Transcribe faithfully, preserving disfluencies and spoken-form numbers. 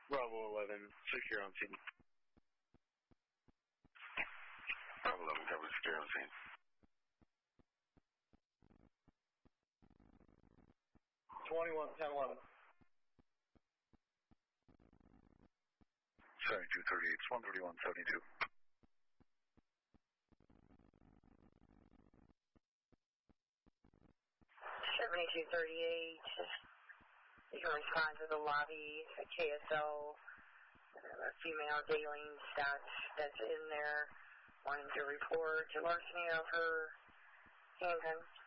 Bravo eleven, secure on scene. Bravo eleven, cover secure on scene. twenty-one ten eleven. seventy-two thirty-eight, one thirty-one seventy-two. seventy-two thirty-eight, you can respond to the lobby, K S L, a female dealing stats that's in there, wanting to report larceny of her handgun.